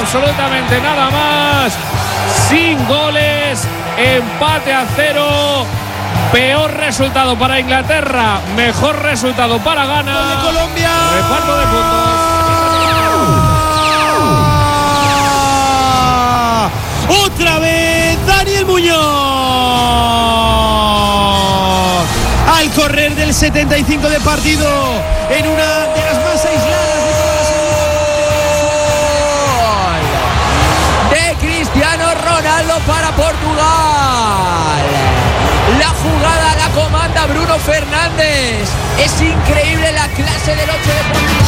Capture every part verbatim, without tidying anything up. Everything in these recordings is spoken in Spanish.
absolutamente nada más. Sin goles, empate a cero. Peor resultado para Inglaterra, mejor resultado para Ghana. ¡Gol de Colombia! Reparto de puntos. Otra vez Daniel Muñoz. Al correr del setenta y cinco de partido, en una de las más aisladas de toda la de Cristiano Ronaldo para Portugal. La jugada la comanda Bruno Fernández. Es increíble la clase del ocho de Portugal.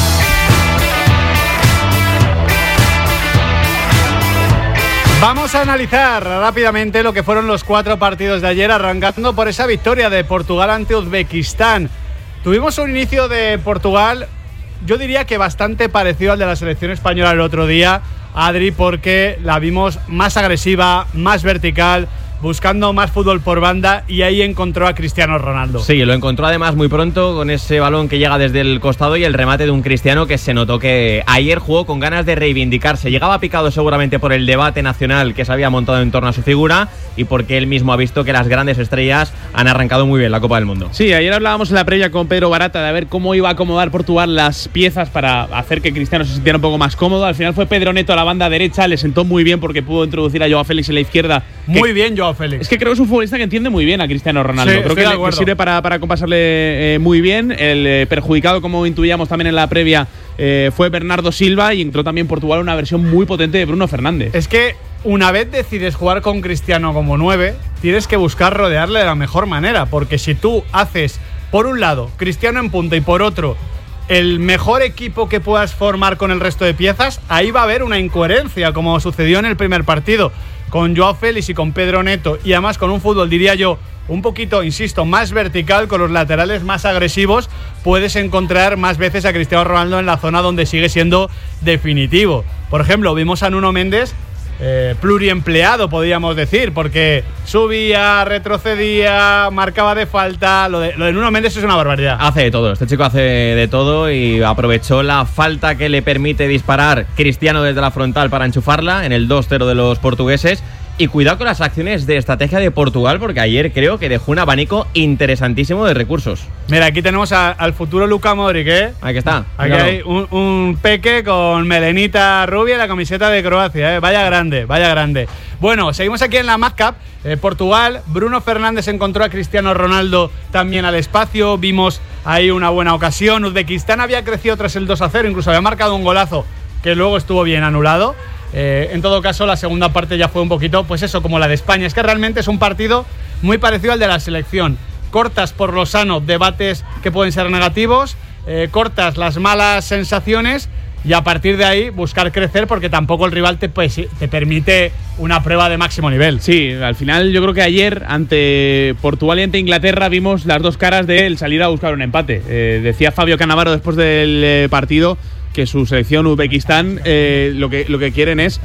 Vamos a analizar rápidamente lo que fueron los cuatro partidos de ayer, arrancando por esa victoria de Portugal ante Uzbekistán. Tuvimos un inicio de Portugal, yo diría que bastante parecido al de la selección española el otro día, Adri, porque la vimos más agresiva, más vertical, buscando más fútbol por banda, y ahí encontró a Cristiano Ronaldo. Sí, lo encontró además muy pronto con ese balón que llega desde el costado y el remate de un Cristiano que se notó que ayer jugó con ganas de reivindicarse. Llegaba picado seguramente por el debate nacional que se había montado en torno a su figura y porque él mismo ha visto que las grandes estrellas han arrancado muy bien la Copa del Mundo. Sí, ayer hablábamos en la previa con Pedro Barata de ver cómo iba a acomodar Portugal las piezas para hacer que Cristiano se sintiera un poco más cómodo. Al final fue Pedro Neto a la banda derecha, le sentó muy bien porque pudo introducir a Joao Félix en la izquierda. Muy bien, Joao Félix. Es que creo que es un futbolista que entiende muy bien a Cristiano Ronaldo. Sí, creo que le, le sirve para, para compasarle eh, muy bien. El eh, perjudicado, como intuíamos también en la previa, eh, fue Bernardo Silva, y entró también Portugal una versión muy potente de Bruno Fernández. Es que una vez decides jugar con Cristiano como nueve, tienes que buscar rodearle de la mejor manera, porque si tú haces, por un lado, Cristiano en punta y por otro, el mejor equipo que puedas formar con el resto de piezas, ahí va a haber una incoherencia, como sucedió en el primer partido con Joao Félix y con Pedro Neto, y además con un fútbol, diría yo, un poquito, insisto, más vertical, con los laterales más agresivos. Puedes encontrar más veces a Cristiano Ronaldo en la zona donde sigue siendo definitivo. Por ejemplo, vimos a Nuno Méndez Eh, pluriempleado, podríamos decir, porque subía, retrocedía, marcaba de falta. Lo de, lo de Nuno Méndez es una barbaridad. Hace de todo, este chico hace de todo y aprovechó la falta que le permite disparar Cristiano desde la frontal para enchufarla en el dos cero de los portugueses. Y cuidado con las acciones de estrategia de Portugal, porque ayer creo que dejó un abanico interesantísimo de recursos. Mira, aquí tenemos a, al futuro Luka Modric, ¿eh? Aquí está. Aquí claro. hay un, un peque con melenita rubia y la camiseta de Croacia, ¿eh? Vaya grande, vaya grande. Bueno, seguimos aquí en la Madcap. Eh, Portugal, Bruno Fernández encontró a Cristiano Ronaldo también al espacio. Vimos ahí una buena ocasión. Uzbekistán había crecido tras el dos a cero, incluso había marcado un golazo que luego estuvo bien anulado. Eh, en todo caso, la segunda parte ya fue un poquito, pues eso, como la de España. Es que realmente es un partido muy parecido al de la selección. Cortas por lo sano debates que pueden ser negativos, eh, cortas las malas sensaciones, y a partir de ahí buscar crecer, porque tampoco el rival te, pues, te permite una prueba de máximo nivel. Sí, al final yo creo que ayer ante Portugal y ante Inglaterra vimos las dos caras de él salir a buscar un empate. Eh, decía Fabio Cannavaro después del eh, partido que su selección Uzbekistán eh, lo que lo que quieren es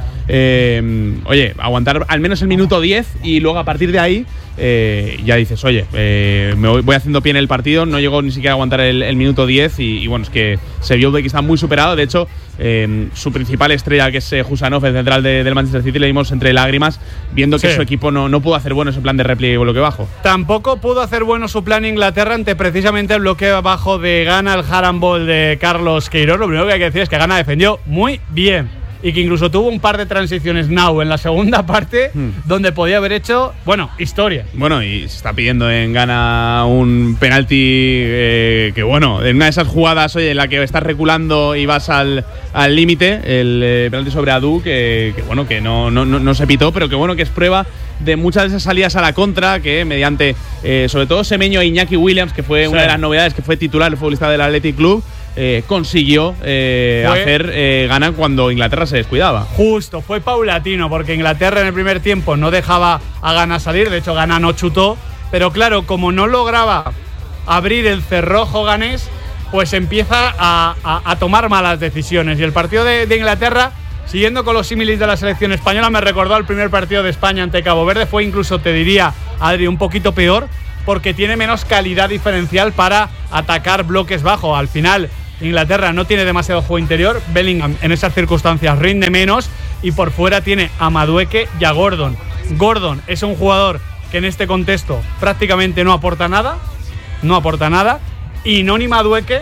eh, oye, aguantar al menos el minuto diez, y luego a partir de ahí eh, ya dices, oye, eh, me voy, voy haciendo pie en el partido. No llegó ni siquiera a aguantar el, el minuto diez, y, y bueno, es que se vio Uzbekistán muy superado. De hecho, eh, su principal estrella, que es eh, Husanov, el central de, del Manchester City, le dimos entre lágrimas viendo que sí, su equipo no, no pudo hacer bueno ese plan de repliegue y bloque bajo. Tampoco pudo hacer bueno su plan Inglaterra ante precisamente el bloque bajo de Ghana, el handball de Carlos Queiroz. Lo primero que hay que decir es que Ghana defendió muy bien, y que incluso tuvo un par de transiciones now en la segunda parte hmm. donde podía haber hecho, bueno, historia. Bueno, y se está pidiendo en Ghana un penalti eh, que, bueno, en una de esas jugadas, oye, en la que estás reculando y vas al al límite, el eh, penalti sobre Adu, que, que bueno, que no, no, no, no se pitó, pero que bueno, que es prueba de muchas de esas salidas a la contra, que mediante, eh, sobre todo Semeño e Iñaki Williams, que fue sí. una de las novedades, que fue titular, el futbolista del Athletic Club, Eh, consiguió eh, hacer eh, Ghana cuando Inglaterra se descuidaba. Justo, fue paulatino, porque Inglaterra en el primer tiempo no dejaba a Ghana salir. De hecho, Ghana no chutó, pero claro, como no lograba abrir el cerrojo ganés, pues empieza a, a, a tomar malas decisiones. Y el partido de, de Inglaterra, siguiendo con los símiles de la selección española, me recordó al primer partido de España ante Cabo Verde. Fue incluso, te diría, Adri, un poquito peor, porque tiene menos calidad diferencial para atacar bloques bajos. Al final, Inglaterra no tiene demasiado juego interior. Bellingham en esas circunstancias rinde menos, y por fuera tiene a Madueke y a Gordon. Gordon es un jugador que en este contexto prácticamente no aporta nada, no aporta nada, y Noni Madueke,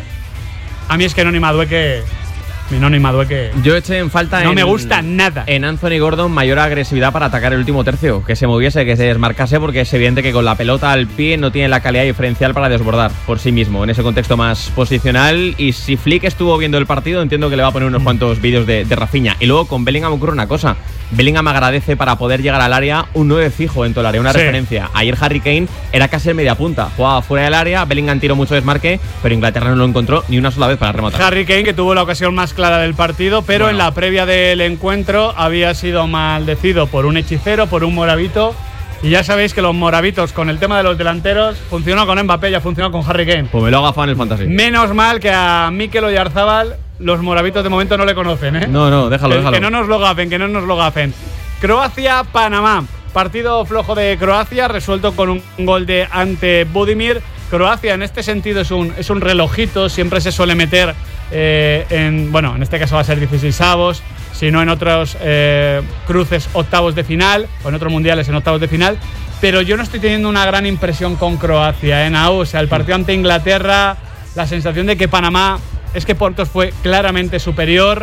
a mí es que Noni Madueke, mi Noni Madueke, yo eché en falta no en, me gusta nada. En Anthony Gordon mayor agresividad para atacar el último tercio, que se moviese, que se desmarcase, porque es evidente que con la pelota al pie no tiene la calidad diferencial para desbordar por sí mismo, en ese contexto más posicional. Y si Flick estuvo viendo el partido, entiendo que le va a poner unos cuantos vídeos de, de Rafinha. Y luego con Bellingham ocurre una cosa, Bellingham agradece para poder llegar al área un nueve fijo en todo el área, una sí. referencia. Ayer Harry Kane era casi el media punta, jugaba fuera del área, Bellingham tiró mucho desmarque, pero Inglaterra no lo encontró ni una sola vez para rematar. Harry Kane, que tuvo la ocasión más clara del partido, pero bueno, en la previa del encuentro había sido maldecido por un hechicero, por un moravito. Y ya sabéis que los moravitos con el tema de los delanteros funcionó con Mbappé, ya funcionó con Harry Kane. Pues me lo ha agafado en el fantasy. Menos mal que a Mikel Oyarzabal los moravitos de momento no le conocen, ¿eh? No, no, déjalo, que, déjalo. Que no nos lo gafen, que no nos lo gafen. Croacia-Panamá. Partido flojo de Croacia, resuelto con un gol de Ante Budimir. Croacia en este sentido es un, es un relojito, siempre se suele meter eh, en, bueno, en este caso va a ser dieciseisavos, si no en otros eh, cruces octavos de final, o en otros mundiales en octavos de final, pero yo no estoy teniendo una gran impresión con Croacia, ¿eh, Nau? O sea, el partido ante Inglaterra, la sensación de que Panamá, es que Portos fue claramente superior.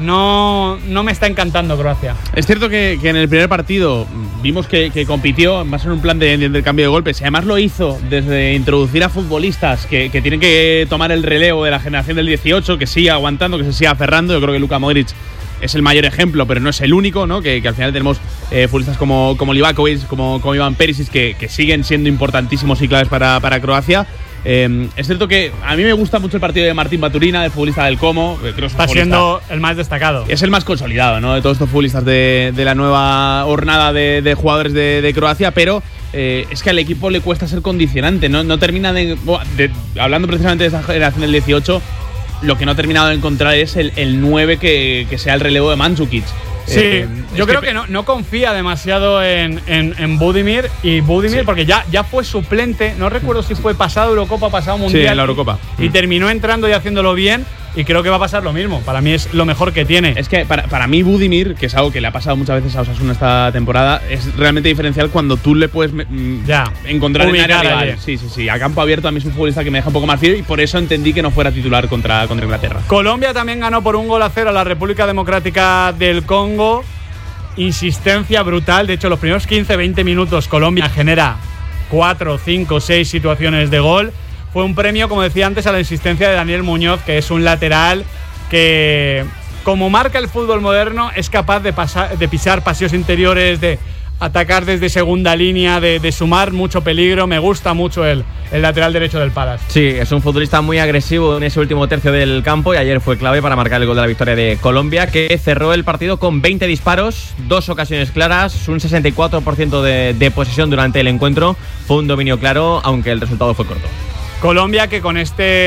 No, no me está encantando Croacia. Es cierto que, que en el primer partido vimos que, que compitió más en un plan de, de, de cambio de golpes y además lo hizo desde introducir a futbolistas que, que tienen que tomar el relevo de la generación del dieciocho, que siga aguantando, que se siga aferrando. Yo creo que Luka Modric es el mayor ejemplo, pero no es el único, ¿no? Que, que al final tenemos eh, futbolistas como, como Livakovic, como, como Ivan Perisic, que, que siguen siendo importantísimos y claves para, para Croacia. Eh, es cierto que a mí me gusta mucho el partido de Martín Baturina, el futbolista del Como. Creo que es Está siendo el más destacado. Es el más consolidado, ¿no? De todos estos futbolistas de, de la nueva hornada de, de jugadores de, de Croacia, pero eh, es que al equipo le cuesta ser condicionante, ¿no? No termina de, de. Hablando precisamente de esa generación del dieciocho, lo que no ha terminado de encontrar es el, el nueve que, que sea el relevo de Mandzukic. Sí, eh, yo creo que, que no, no confía demasiado en, en, en Budimir y Budimir, sí. porque ya, ya fue suplente, no recuerdo si fue pasado Eurocopa, pasado Mundial. Sí, en la Eurocopa. Y, y terminó entrando y haciéndolo bien, y creo que va a pasar lo mismo. Para mí es lo mejor que tiene. Es que para, para mí Budimir, que es algo que le ha pasado muchas veces a Osasuna esta temporada, es realmente diferencial cuando tú le puedes mm, ya. encontrar Ubicar en área rival. Sí, sí, sí. A campo abierto a mí es un futbolista que me deja un poco más frío y por eso entendí que no fuera titular contra, contra Inglaterra. Colombia también ganó por un gol a cero a la República Democrática del Congo. Insistencia brutal, de hecho los primeros quince veinte minutos Colombia genera cuatro, cinco, seis situaciones de gol. Fue un premio, como decía antes, a la insistencia de Daniel Muñoz, que es un lateral que, como marca el fútbol moderno, es capaz de, pasar, de pisar pasillos interiores, de atacar desde segunda línea, de, de sumar mucho peligro. Me gusta mucho el, el lateral derecho del Palace. Sí, es un futbolista muy agresivo en ese último tercio del campo y ayer fue clave para marcar el gol de la victoria de Colombia, que cerró el partido con veinte disparos, dos ocasiones claras, un sesenta y cuatro por ciento de, de posesión durante el encuentro. Fue un dominio claro, aunque el resultado fue corto. Colombia que con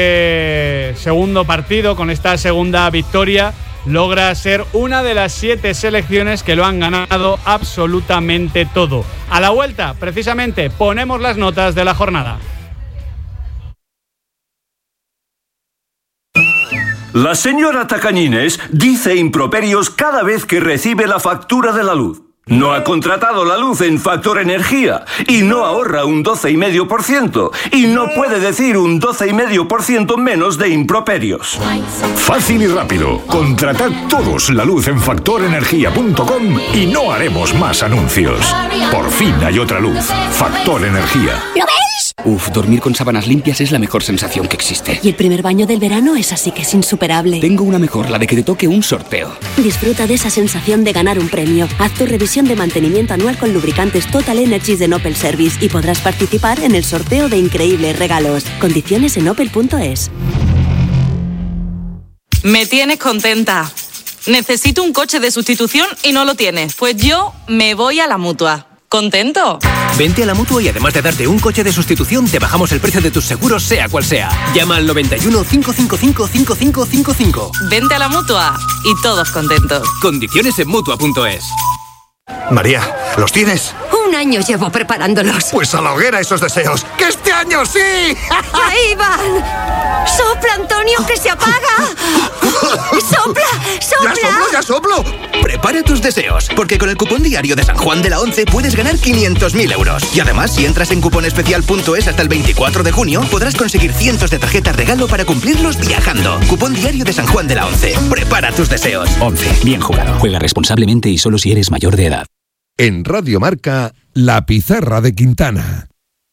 este segundo partido, con esta segunda victoria, logra ser una de las siete selecciones que lo han ganado absolutamente todo. A la vuelta, precisamente, ponemos las notas de la jornada. La señora Tacañines dice improperios cada vez que recibe la factura de la luz. No ha contratado la luz en Factor Energía y no ahorra un doce coma cinco por ciento y no puede decir un doce coma cinco por ciento menos de improperios. Fácil y rápido. Contratad todos la luz en factor energía punto com y no haremos más anuncios. Por fin hay otra luz. Factor Energía. ¿Lo ves? Uf, dormir con sábanas limpias es la mejor sensación que existe. Y el primer baño del verano es así que es insuperable. Tengo una mejor, la de que te toque un sorteo. Disfruta de esa sensación de ganar un premio. Haz tu revisión de mantenimiento anual con lubricantes Total Energies de Opel Service y podrás participar en el sorteo de increíbles regalos. Condiciones en opel punto es. Me tienes contenta. Necesito un coche de sustitución y no lo tienes. Pues yo me voy a la Mutua. ¿Contento? Vente a la Mutua y además de darte un coche de sustitución, te bajamos el precio de tus seguros, sea cual sea. Llama al noventa y uno, cinco cinco cinco, cinco cinco cinco cinco. Vente a la Mutua y todos contentos. Condiciones en mutua punto es. María, ¿Los tienes? Un año llevo preparándolos. Pues a la hoguera esos deseos. ¡Que este año sí! ¡Ahí van! ¡Sopla, Antonio, que se apaga! ¡Sopla, sopla! ¡Ya soplo, ya soplo! Prepara tus deseos, porque con el cupón diario de San Juan de la Once puedes ganar quinientos mil euros. Y además, si entras en cuponespecial punto es hasta el veinticuatro de junio, podrás conseguir cientos de tarjetas regalo para cumplirlos viajando. Cupón diario de San Juan de la Once. Prepara tus deseos. once. Bien jugado. Juega responsablemente y solo si eres mayor de edad. En Radio Marca, La Pizarra de Quintana.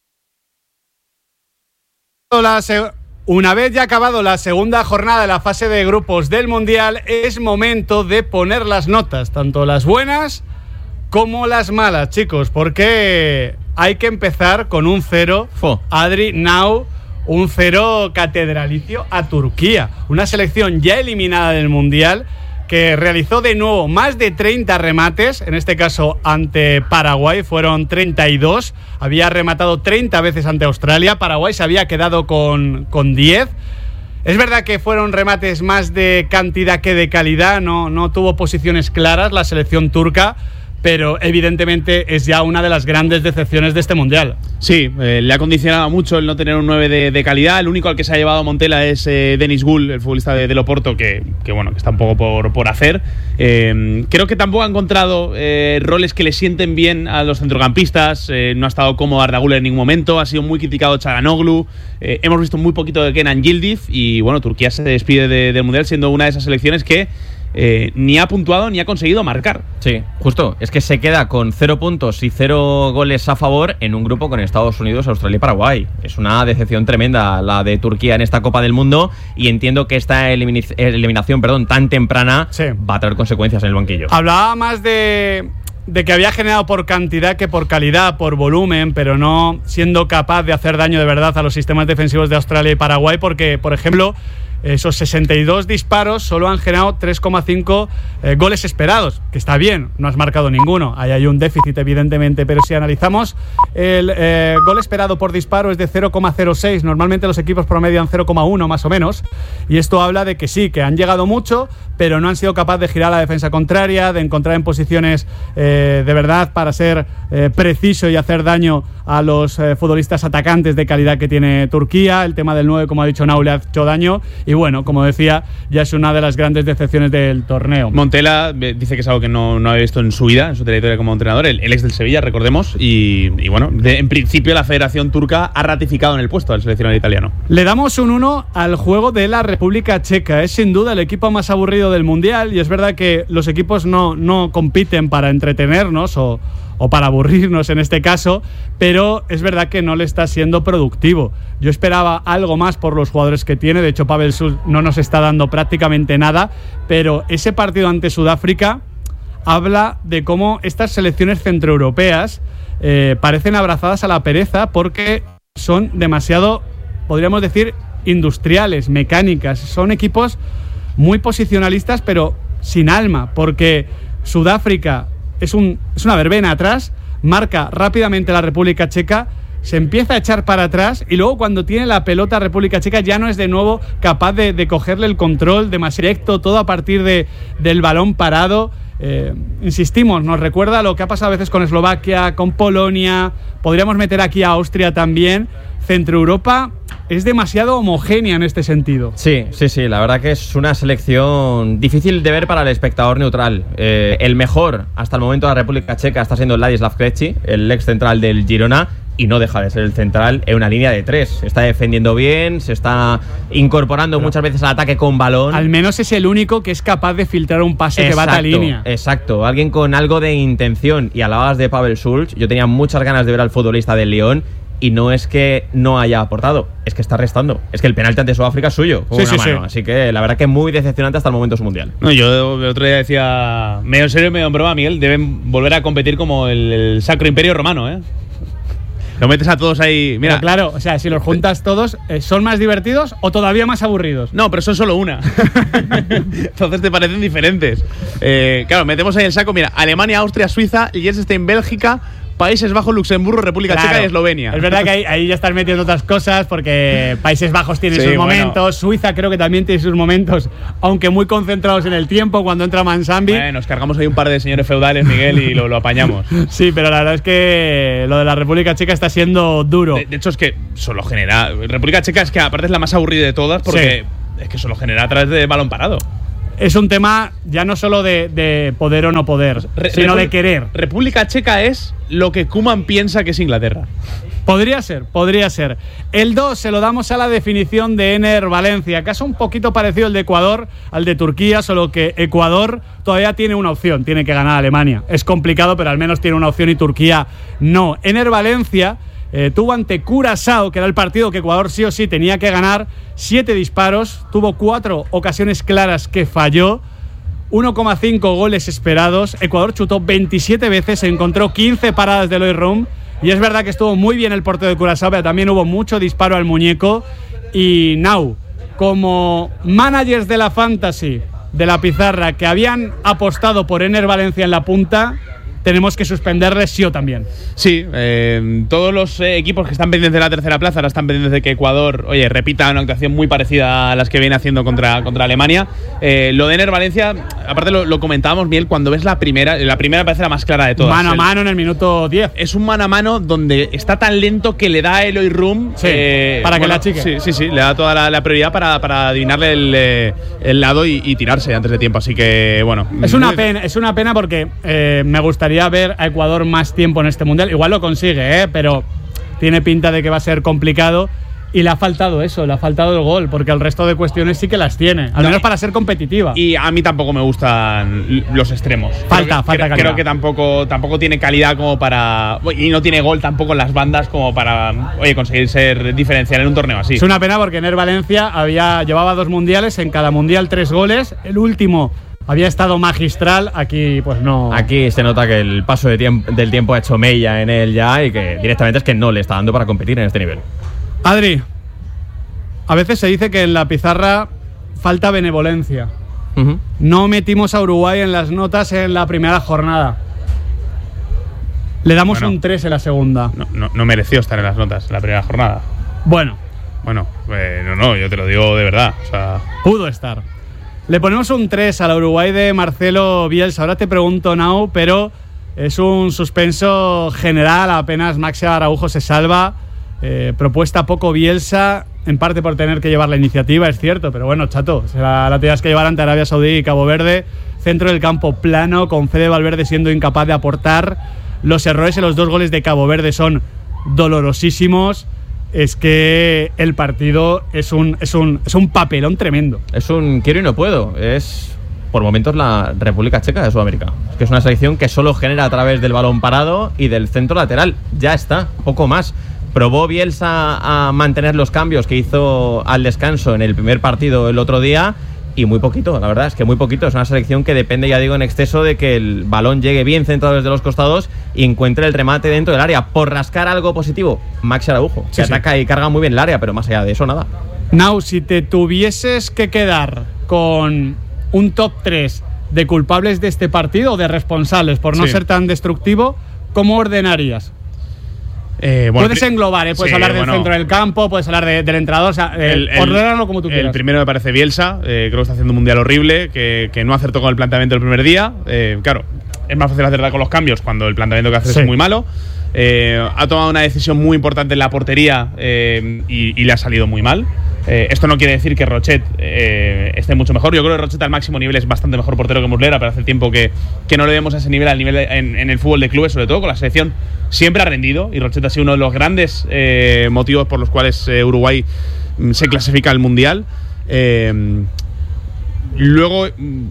La se- Una vez ya acabado la segunda jornada de la fase de grupos del Mundial, es momento de poner las notas, tanto las buenas como las malas, chicos, porque hay que empezar con un cero. Fo. Adri, now, un cero catedralicio a Turquía, una selección ya eliminada del Mundial, que realizó de nuevo más de treinta remates, en este caso ante Paraguay, fueron treinta y dos, había rematado treinta veces ante Australia, Paraguay se había quedado con, con diez. Es verdad que fueron remates más de cantidad que de calidad, no, no tuvo posiciones claras la selección turca, pero evidentemente es ya una de las grandes decepciones de este Mundial. Sí, eh, le ha condicionado mucho el no tener un nueve de, de calidad. El único al que se ha llevado Montela es eh, Denis Gould, el futbolista de, de Loporto, que, que bueno, que está un poco por, por hacer. Eh, creo que tampoco ha encontrado eh, roles que le sienten bien a los centrocampistas. Eh, no ha estado cómodo Arda Güler en ningún momento. Ha sido muy criticado Çalhanoğlu. Eh, hemos visto muy poquito de Kenan Yildiz. Y bueno, Turquía se despide de, del Mundial siendo una de esas selecciones que Eh, ni ha puntuado ni ha conseguido marcar. Sí, justo. Es que se queda con cero puntos y cero goles a favor en un grupo con Estados Unidos, Australia y Paraguay. Es una decepción tremenda la de Turquía en esta Copa del Mundo, y entiendo que esta elimina- eliminación perdón, tan temprana sí. va a traer consecuencias en el banquillo. Hablaba más de, de que había generado por cantidad que por calidad, por volumen, pero no siendo capaz de hacer daño de verdad a los sistemas defensivos de Australia y Paraguay, porque, por ejemplo, esos sesenta y dos disparos solo han generado tres coma cinco eh, goles esperados, que está bien, no has marcado ninguno. Ahí hay un déficit, evidentemente, pero si analizamos el eh, gol esperado por disparo es de cero coma cero seis. Normalmente los equipos promedian cero coma uno más o menos, y esto habla de que sí, que han llegado mucho, pero no han sido capaces de girar la defensa contraria, de encontrar en posiciones eh, de verdad para ser eh, preciso y hacer daño a los eh, futbolistas atacantes de calidad que tiene Turquía. El tema del nueve, como ha dicho Nau, le ha hecho daño. Y bueno, como decía, ya es una de las grandes decepciones del torneo. Montela dice que es algo que no, no ha visto en su vida, en su trayectoria como entrenador, el, el ex del Sevilla, recordemos, y, y bueno, de, en principio la Federación Turca ha ratificado en el puesto al seleccionador italiano. Le damos un uno al juego de la República Checa. Es sin duda el equipo más aburrido del Mundial, y es verdad que los equipos no, no compiten para entretenernos o, o para aburrirnos en este caso, pero es verdad que no le está siendo productivo. Yo esperaba algo más por los jugadores que tiene, de hecho Pavel Sus no nos está dando prácticamente nada, pero ese partido ante Sudáfrica habla de cómo estas selecciones centroeuropeas eh, parecen abrazadas a la pereza, porque son demasiado, podríamos decir, industriales, mecánicas. Son equipos muy posicionalistas, pero sin alma, porque Sudáfrica es, un, es una verbena atrás, marca rápidamente la República Checa, se empieza a echar para atrás, y luego cuando tiene la pelota República Checa ya no es de nuevo capaz de, de cogerle el control, demasiado directo, todo a partir de, del balón parado. Eh, insistimos, nos recuerda lo que ha pasado a veces con Eslovaquia, con Polonia, podríamos meter aquí a Austria también. Centroeuropa es demasiado homogénea en este sentido. Sí, sí, sí, la verdad que es una selección difícil de ver para el espectador neutral. Eh, el mejor hasta el momento de la República Checa está siendo Ladislav Krejci, el ex central del Girona, y no deja de ser el central en una línea de tres. Está defendiendo bien, se está incorporando Pero muchas veces al ataque con balón. Al menos es el único que es capaz de filtrar un pase exacto, que va a línea. Exacto, alguien con algo de intención. Y hablabas de Pavel Schulz, yo tenía muchas ganas de ver al futbolista del Lyon, y no es que no haya aportado, es que está restando. Es que el penalti ante Sudáfrica es suyo, con sí, una sí, mano. Sí. Así que la verdad que muy decepcionante hasta el momento su mundial. No, yo el otro día decía, medio en serio, medio en broma, Miguel, deben volver a competir como el, el Sacro Imperio Romano, ¿eh? Lo metes a todos ahí. Mira, pero claro, o sea, si los juntas todos, ¿son más divertidos o todavía más aburridos? No, pero son solo una. Entonces te parecen diferentes. Eh, claro, metemos ahí el saco. Mira, Alemania, Austria, Suiza, Liechtenstein, Bélgica, Países Bajos, Luxemburgo, República Claro. Checa y Eslovenia. Es verdad que ahí, ahí ya estás metiendo otras cosas porque Países Bajos tiene Sí, sus bueno. momentos, Suiza creo que también tiene sus momentos, aunque muy concentrados en el tiempo cuando entra Mansambi. Bueno, nos cargamos ahí un par de señores feudales, Miguel, y lo, lo apañamos. Sí, pero la verdad es que lo de la República Checa está siendo duro. De, de hecho, es que solo genera. República Checa es que aparte es la más aburrida de todas porque es que solo genera a través de balón parado. Es un tema ya no solo de, de poder o no poder, Re- sino Repu- de querer. República Checa es lo que Koeman piensa que es Inglaterra. Podría ser, podría ser. El dos se lo damos a la definición de Ener Valencia, caso un poquito parecido al de Ecuador, al de Turquía, solo que Ecuador todavía tiene una opción, tiene que ganar a Alemania. Es complicado, pero al menos tiene una opción y Turquía no. Ener Valencia eh, tuvo ante Curazao, que era el partido que Ecuador sí o sí tenía que ganar, siete disparos, tuvo cuatro ocasiones claras que falló, uno coma cinco goles esperados. Ecuador chutó veintisiete veces, encontró quince paradas de Eloy Room. Y es verdad que estuvo muy bien el portero de Curazao, pero también hubo mucho disparo al muñeco. Y Nau, como managers de la Fantasy, de la pizarra, que habían apostado por Ener Valencia en la punta, tenemos que suspenderles sí o también. Sí, eh, todos los eh, equipos que están pendientes de la tercera plaza ahora están pendientes de que Ecuador, oye, repita una actuación muy parecida a las que viene haciendo contra, contra Alemania. Eh, lo de Ener Valencia, aparte lo, lo comentábamos, Miel, cuando ves la primera, la primera parece la más clara de todas. Mano a El- mano en el minuto diez. Es un mano a mano donde está tan lento que le da a Eloy Room Sí, para que la achique. Sí, sí, sí, le da toda la, la prioridad para, para adivinarle el, eh, el lado y, y tirarse antes de tiempo. Así que, bueno. Es una pena, es una pena porque eh, me gustaría ver a Ecuador más tiempo en este mundial. Igual lo consigue, ¿eh? Pero tiene pinta de que va a ser complicado. Y le ha faltado eso, le ha faltado el gol, porque el resto de cuestiones sí que las tiene, al No, menos para ser competitiva. Y a mí tampoco me gustan l- los extremos. Falta, creo que, falta creo, calidad. creo que tampoco, tampoco tiene calidad como para. Y no tiene gol tampoco en las bandas como para, oye, conseguir ser diferencial en un torneo así. Es una pena porque Ener Valencia había, llevaba dos mundiales, en cada mundial tres goles. El último había estado magistral, aquí pues no. Aquí se nota que el paso de tiemp- del tiempo ha hecho mella en él ya y que directamente es que no le está dando para competir en este nivel. Adri, a veces se dice que en la pizarra falta benevolencia. Ujú. No metimos a Uruguay en las notas en la primera jornada. Le damos Bueno. un tres en la segunda. No, no, no mereció estar en las notas en la primera jornada. Bueno, Bueno, eh, no, no, yo te lo digo de verdad. O sea, pudo estar. Le ponemos un tres a la Uruguay de Marcelo Bielsa. Ahora te pregunto, Nau, pero es un suspenso general. Apenas Maxi Araujo se salva. Eh, propuesta poco Bielsa, en parte por tener que llevar la iniciativa, es cierto, pero bueno, chato, se la, la tenías que llevar ante Arabia Saudí y Cabo Verde. Centro del campo plano, con Fede Valverde siendo incapaz de aportar. Los errores en los dos goles de Cabo Verde son dolorosísimos. Es que el partido es un, es un, es un papelón tremendo. Es un quiero y no puedo. Es por momentos la República Checa de Sudamérica. Es que es una selección que solo genera a través del balón parado y del centro lateral. Ya está, poco más. Probó Bielsa a mantener los cambios que hizo al descanso en el primer partido el otro día y muy poquito, la verdad es que muy poquito. Es una selección que depende, ya digo, en exceso de que el balón llegue bien centrado desde los costados y encuentre el remate dentro del área. Por rascar algo positivo, Maxi Araujo, Sí, que sí. ataca y carga muy bien el área, pero más allá de eso, nada. Nau, si te tuvieses que quedar con un top tres de culpables de este partido o de responsables por no Sí. ser tan destructivo, ¿cómo ordenarías? eh, bueno, puedes pri- englobar, ¿eh? Puedes sí, hablar del bueno, centro del campo, puedes hablar de- del entrenador, o sea, eh, El- el- ordénalo como tú quieras. El primero me parece Bielsa, eh, creo que está haciendo un mundial horrible, que, que no acertó con el planteamiento del primer día. Eh, claro, es más fácil acertar con los cambios cuando el planteamiento que haces Sí. es muy malo. Eh, ha tomado una decisión muy importante en la portería eh, y, y le ha salido muy mal. Eh, esto no quiere decir que Rochet eh, esté mucho mejor. Yo creo que Rochet al máximo nivel es bastante mejor portero que Muslera, pero hace tiempo que, que no le vemos a ese nivel, al nivel de- en, en el fútbol de clubes, sobre todo con la selección. Siempre ha rendido y Rochet ha sido uno de los grandes eh, motivos por los cuales eh, Uruguay mm, se clasifica al Mundial. Eh, luego mm,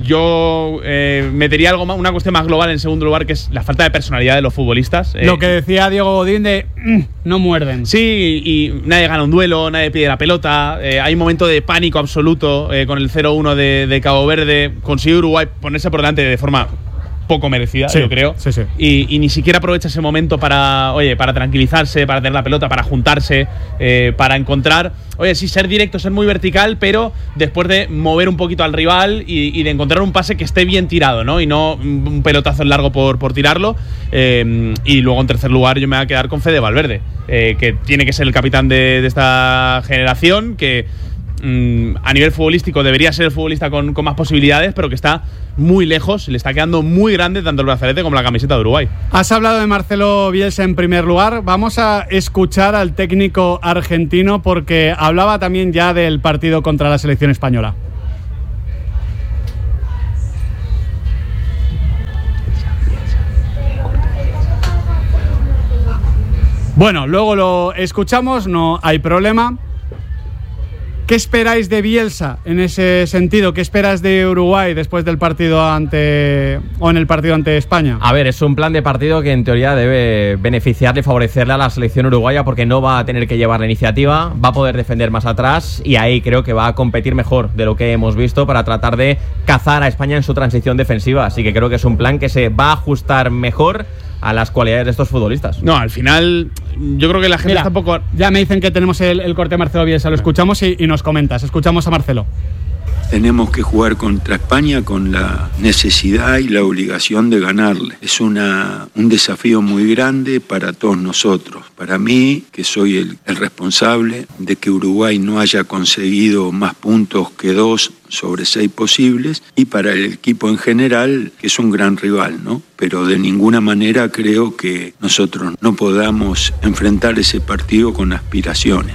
yo eh, metería algo más, una cuestión más global en segundo lugar, que es la falta de personalidad de los futbolistas. Eh, Lo que decía Diego Godín de "Mm, no muerden". Sí, y nadie gana un duelo, nadie pide la pelota. eh, hay un momento de pánico absoluto eh, con el cero uno de, de Cabo Verde. Consigue Uruguay ponerse por delante de forma poco merecida, Sí, yo creo. sí, sí. Y, y ni siquiera aprovecha ese momento para, oye, para tranquilizarse, para tener la pelota, para juntarse, eh, para encontrar, oye, sí, ser directo, ser muy vertical, pero después de mover un poquito al rival y, y de encontrar un pase que esté bien tirado, ¿no? Y no un pelotazo en largo por, por tirarlo. Eh, y luego, en tercer lugar, yo me voy a quedar con Fede Valverde, eh, que tiene que ser el capitán de, de esta generación, que mm, a nivel futbolístico debería ser el futbolista con, con más posibilidades, pero que está muy lejos, le está quedando muy grande tanto el brazalete como la camiseta de Uruguay. Has hablado de Marcelo Bielsa en primer lugar. Vamos a escuchar al técnico argentino porque hablaba también ya del partido contra la selección española. Bueno, luego lo escuchamos, no hay problema. ¿Qué esperáis de Bielsa en ese sentido? ¿Qué esperas de Uruguay después del partido ante o en el partido ante España? A ver, es un plan de partido que en teoría debe beneficiarle y favorecerle a la selección uruguaya porque no va a tener que llevar la iniciativa, va a poder defender más atrás y ahí creo que va a competir mejor de lo que hemos visto para tratar de cazar a España en su transición defensiva. Así que creo que es un plan que se va a ajustar mejor a las cualidades de estos futbolistas. No, al final yo creo que la gente Mira, está un poco... Ya me dicen que tenemos el, el corte de Marcelo Bielsa, lo escuchamos y, y nos comentas. Escuchamos a Marcelo. Tenemos que jugar contra España con la necesidad y la obligación de ganarle. Es una, un desafío muy grande para todos nosotros. Para mí, que soy el, el responsable de que Uruguay no haya conseguido más puntos que dos sobre seis posibles, y para el equipo en general, que es un gran rival, ¿no? Pero de ninguna manera creo que nosotros no podamos enfrentar ese partido con aspiraciones.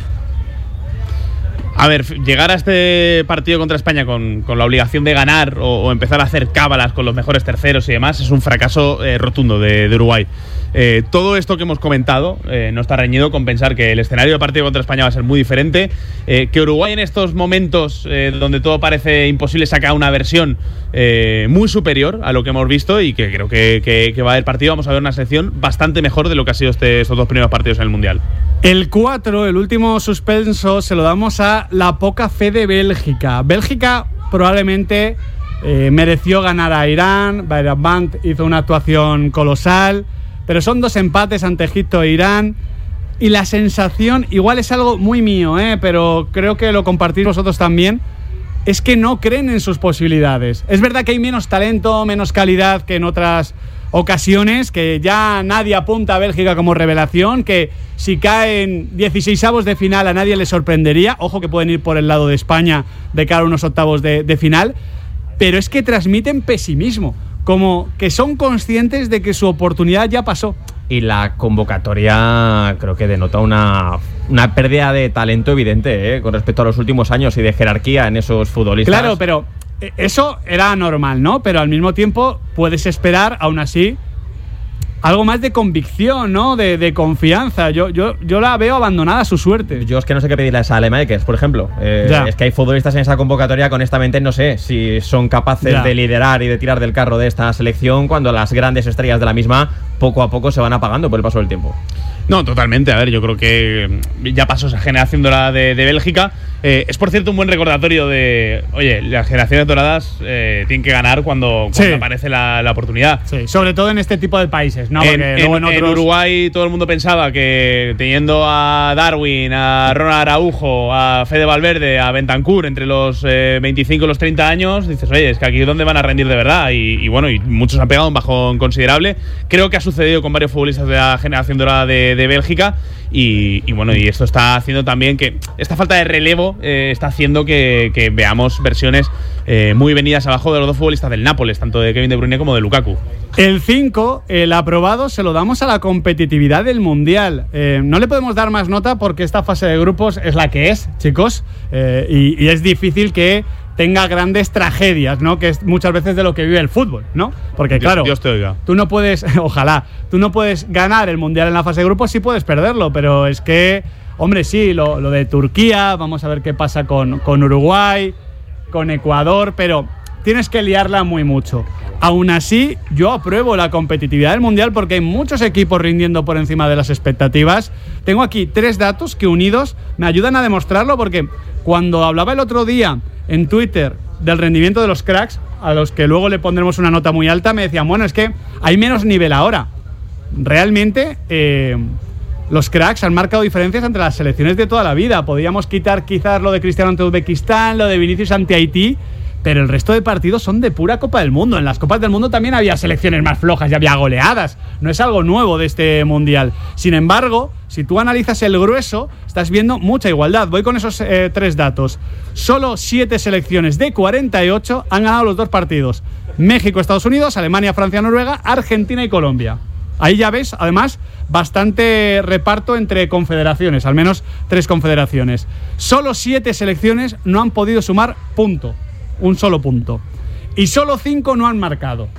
A ver, llegar a este partido contra España con, con la obligación de ganar o, o empezar a hacer cábalas con los mejores terceros y demás es un fracaso eh, rotundo de, de Uruguay. Eh, todo esto que hemos comentado eh, no está reñido con pensar que el escenario del partido contra España va a ser muy diferente, eh, que Uruguay en estos momentos eh, donde todo parece imposible saca una versión eh, muy superior a lo que hemos visto y que creo que, que, que va a haber partido, vamos a ver una selección bastante mejor de lo que ha sido este, estos dos primeros partidos en el Mundial. El cuatro, el último suspenso, se lo damos a la poca fe de Bélgica. Bélgica probablemente eh, mereció ganar a Irán. Bayram hizo una actuación colosal, pero son dos empates ante Egipto e Irán. Y la sensación, igual es algo muy mío, eh, pero creo que lo compartís vosotros también, es que no creen en sus posibilidades. Es verdad que hay menos talento, menos calidad que en otras ocasiones, que ya nadie apunta a Bélgica como revelación, que si caen dieciseisavos de final a nadie le sorprendería. Ojo que pueden ir por el lado de España de cara a unos octavos de, de final, pero es que transmiten pesimismo, como que son conscientes de que su oportunidad ya pasó. Y la convocatoria creo que denota una, una pérdida de talento evidente, ¿eh? Con respecto a los últimos años y de jerarquía en esos futbolistas. Claro, pero eso era normal, ¿no? Pero al mismo tiempo puedes esperar, aún así, algo más de convicción, ¿no? De, de confianza. Yo, yo, yo la veo abandonada a su suerte. Yo es que no sé qué pedirle a esa Alemania, por ejemplo. Eh, es que hay futbolistas en esa convocatoria, honestamente no sé si son capaces ya. de liderar y de tirar del carro de esta selección cuando las grandes estrellas de la misma poco a poco se van apagando por el paso del tiempo. No, totalmente. A ver, yo creo que ya pasó esa generación dorada de, de Bélgica. Eh, es, por cierto, un buen recordatorio de, oye, las generaciones doradas eh, tienen que ganar cuando, cuando sí. aparece la, la oportunidad. Sí, sobre todo en este tipo de países, ¿no? En, en, en, otros... en Uruguay todo el mundo pensaba que teniendo a Darwin, a Ronald Araujo, a Fede Valverde, a Bentancur entre los eh, veinticinco y los treinta años, dices, oye, es que aquí es donde van a rendir de verdad. Y, y bueno, y muchos han pegado un bajón considerable. Creo que ha sucedido con varios futbolistas de la generación dorada de, de Bélgica. Y, y bueno, y esto está haciendo también que esta falta de relevo eh, está haciendo que, que veamos versiones eh, muy venidas abajo de los dos futbolistas del Nápoles, tanto de Kevin De Bruyne como de Lukaku. El cinco, el aprobado, se lo damos a la competitividad del Mundial. Eh, no le podemos dar más nota porque esta fase de grupos es la que es, chicos, eh, y, y es difícil que tenga grandes tragedias, ¿no? Que es muchas veces de lo que vive el fútbol, ¿no? Porque claro, Dios te oiga. Tú no puedes, ojalá, tú no puedes ganar el Mundial en la fase de grupos, sí puedes perderlo, pero es que, hombre, sí, lo, lo de Turquía, vamos a ver qué pasa con, con Uruguay, con Ecuador, pero tienes que liarla muy mucho. Aún así, yo apruebo la competitividad del Mundial porque hay muchos equipos rindiendo por encima de las expectativas. Tengo aquí tres datos que unidos me ayudan a demostrarlo, porque cuando hablaba el otro día en Twitter del rendimiento de los cracks, a los que luego le pondremos una nota muy alta, me decían, bueno, es que hay menos nivel ahora. Realmente, eh, los cracks han marcado diferencias entre las selecciones de toda la vida. Podríamos quitar quizás lo de Cristiano ante Uzbekistán, lo de Vinicius ante Haití, pero el resto de partidos son de pura Copa del Mundo. En las Copas del Mundo también había selecciones más flojas y había goleadas. No es algo nuevo de este Mundial. Sin embargo, si tú analizas el grueso, estás viendo mucha igualdad. Voy con esos eh, tres datos. Solo siete selecciones de cuarenta y ocho han ganado los dos partidos. México, Estados Unidos, Alemania, Francia, Noruega, Argentina y Colombia. Ahí ya ves, además, bastante reparto entre confederaciones, al menos tres confederaciones. Solo siete selecciones no han podido sumar punto. Un solo punto. Y solo cinco no han marcado.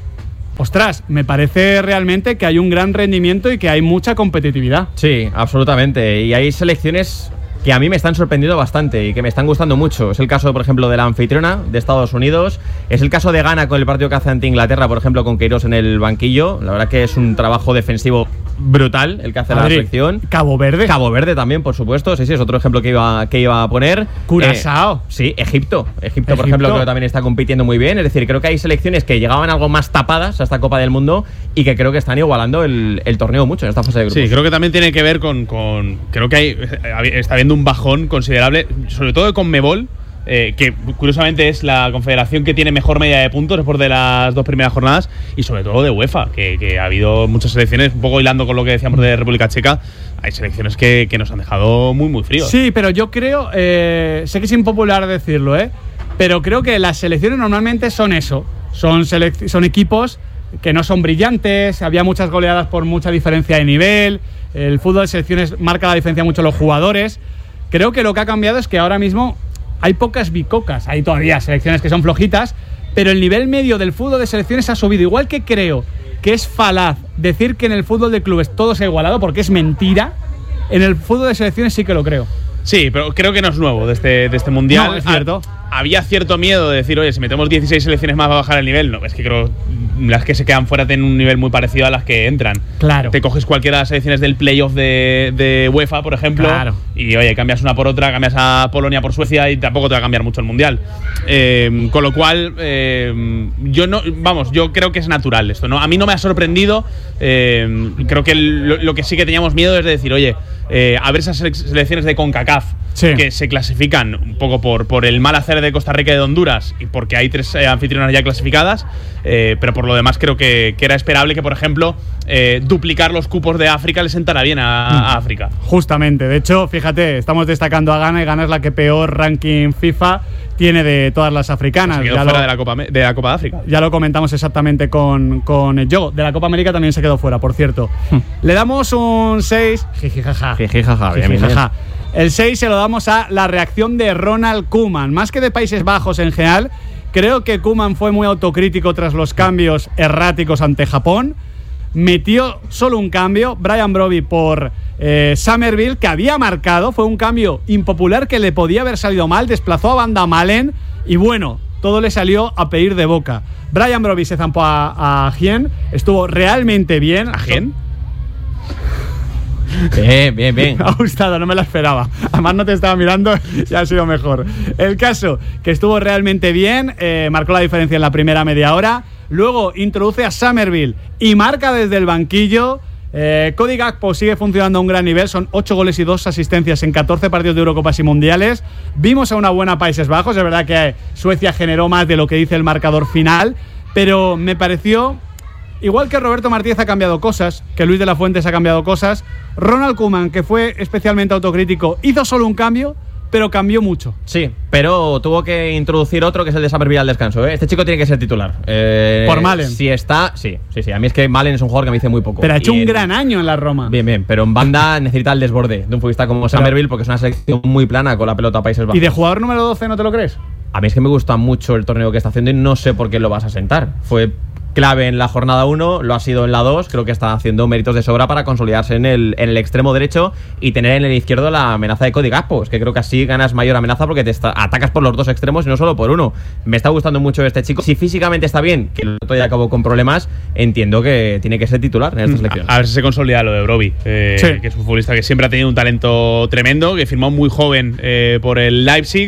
Ostras, me parece realmente que hay un gran rendimiento y que hay mucha competitividad. Sí, absolutamente. Y hay selecciones que a mí me están sorprendiendo bastante y que me están gustando mucho. Es el caso, por ejemplo, de la anfitriona de Estados Unidos. Es el caso de Ghana con el partido que hace ante Inglaterra, por ejemplo, con Queiroz en el banquillo. La verdad que es un trabajo defensivo brutal el que hace Madrid, la selección. Cabo Verde. Cabo Verde también, por supuesto. Sí, sí, es otro ejemplo que iba, que iba a poner. Curazao. Eh, sí, Egipto. Egipto. Egipto, por ejemplo, que también está compitiendo muy bien. Es decir, creo que hay selecciones que llegaban algo más tapadas a esta Copa del Mundo y que creo que están igualando el, el torneo mucho en esta fase de grupos. Sí, creo que también tiene que ver con… con creo que hay, está habiendo un bajón considerable, sobre todo de Conmebol, eh, que curiosamente es la confederación que tiene mejor media de puntos después de las dos primeras jornadas, y sobre todo de UEFA, que, que ha habido muchas selecciones, un poco hilando con lo que decíamos de República Checa, hay selecciones que, que nos han dejado muy muy fríos. Sí, pero yo creo, eh, sé que es impopular decirlo, eh, pero creo que las selecciones normalmente son eso, son, selec- son equipos que no son brillantes, había muchas goleadas por mucha diferencia de nivel, el fútbol de selecciones marca la diferencia mucho los jugadores. Creo que lo que ha cambiado es que ahora mismo hay pocas bicocas, hay todavía selecciones que son flojitas, pero el nivel medio del fútbol de selecciones ha subido. Igual que creo que es falaz decir que en el fútbol de clubes todo se ha igualado, porque es mentira, en el fútbol de selecciones sí que lo creo. Sí, pero creo que no es nuevo de este, de este Mundial. No, es cierto. Ha, había cierto miedo de decir, oye, si metemos dieciséis selecciones más va a bajar el nivel. No, es que creo las que se quedan fuera tienen un nivel muy parecido a las que entran. Claro. Te coges cualquiera de las selecciones del playoff de, de UEFA, por ejemplo, claro, y oye, cambias una por otra, cambias a Polonia por Suecia y tampoco te va a cambiar mucho el Mundial. Eh, con lo cual, eh, yo no, vamos, yo creo que es natural esto, ¿no? A mí no me ha sorprendido. Eh, creo que lo, lo que sí que teníamos miedo es de decir, oye, eh, a ver esas selecciones de CONCACAF, sí, que se clasifican un poco por, por el mal hacer de Costa Rica y de Honduras y porque hay tres eh, anfitrionas ya clasificadas, eh, pero por lo demás creo que, que era esperable que, por ejemplo, eh, duplicar los cupos de África le sentara bien a, a África. Justamente, de hecho, fíjate, estamos destacando a Ghana y Ghana es la que peor ranking FIFA tiene de todas las africanas. Se quedó ya fuera lo, de, la Copa, de la Copa de África. Ya lo comentamos exactamente con, con Yogo. De la Copa América también se quedó fuera, por cierto. Le damos un seis. Jijijaja. Jijijaja, bien, bien. El seis se lo damos a la reacción de Ronald Koeman. Más que de Países Bajos en general, creo que Koeman fue muy autocrítico tras los cambios erráticos ante Japón. Metió solo un cambio, Brian Brobbey por eh, Somerville, que había marcado. Fue un cambio impopular que le podía haber salido mal. Desplazó a Van der Malen y bueno, todo le salió a pedir de boca. Brian Brobbey se zampó a, a Hien. Estuvo realmente bien. ¿A Hien? Bien, bien, bien. Me ha gustado, no me la esperaba. Además no te estaba mirando y ha sido mejor. El caso, que estuvo realmente bien, eh, marcó la diferencia en la primera media hora. Luego introduce a Somerville y marca desde el banquillo. eh, Cody Gakpo sigue funcionando a un gran nivel. Son ocho goles y dos asistencias en catorce partidos de Eurocopas y Mundiales. Vimos a una buena Países Bajos. Es verdad que Suecia generó más de lo que dice el marcador final, pero me pareció… Igual que Roberto Martínez ha cambiado cosas, que Luis de la Fuentes ha cambiado cosas, Ronald Koeman, que fue especialmente autocrítico, hizo solo un cambio, pero cambió mucho. Sí, pero tuvo que introducir otro, que es el de Somerville al descanso, ¿eh? Este chico tiene que ser titular. Eh, Por Malen. Si está… Sí, sí, sí. A mí es que Malen es un jugador que me dice muy poco. Pero ha hecho y un en, gran año en la Roma. Bien, bien. Pero en banda necesita el desborde de un futbolista como Somerville, porque es una selección muy plana con la pelota a Países Bajos. ¿Y de jugador número doce no te lo crees? A mí es que me gusta mucho el torneo que está haciendo y no sé por qué lo vas a sentar. Fue clave en la jornada uno, lo ha sido en la dos. Creo que está haciendo méritos de sobra para consolidarse en el, en el extremo derecho y tener en el izquierdo la amenaza de Cody Gakpo. Es que creo que así ganas mayor amenaza porque te está, atacas por los dos extremos y no solo por uno. Me está gustando mucho este chico. Si físicamente está bien, que el otro día acabó con problemas, entiendo que tiene que ser titular en esta selección. A, a ver si se consolida lo de Brobbey, eh, sí, que es un futbolista que siempre ha tenido un talento tremendo, que firmó muy joven eh, por el Leipzig.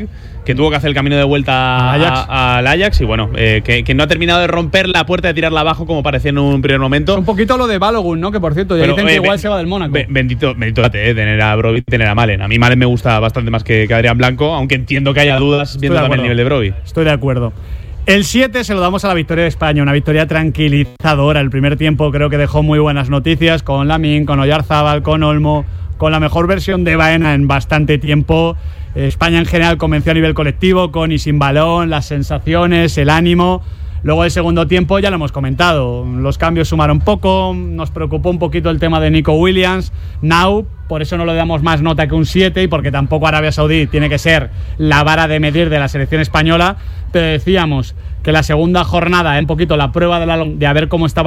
que tuvo que hacer el camino de vuelta al Ajax, a, al Ajax y bueno, eh, que, que no ha terminado de romper la puerta, de tirarla abajo como parecía en un primer momento. Un poquito lo de Balogun, ¿no? Que por cierto, ya Pero, dicen eh, que igual be, se va del Mónaco. Be, bendito, bendito eh, tener a Broby, tener a Malen. A mí Malen me gusta bastante más que, que Adrián Blanco, aunque entiendo que haya dudas viendo también el nivel de Broby. Estoy de acuerdo. El siete se lo damos a la victoria de España, una victoria tranquilizadora. El primer tiempo creo que dejó muy buenas noticias con Lamine, con Oyarzábal, con Olmo, con la mejor versión de Baena en bastante tiempo. España en general convenció a nivel colectivo, con y sin balón, las sensaciones, el ánimo. Luego el segundo tiempo ya lo hemos comentado, los cambios sumaron poco, nos preocupó un poquito el tema de Nico Williams, Now, por eso no le damos más nota que un siete y porque tampoco Arabia Saudí tiene que ser la vara de medir de la selección española, pero decíamos que la segunda jornada, un poquito la prueba de, la, de a ver cómo estaba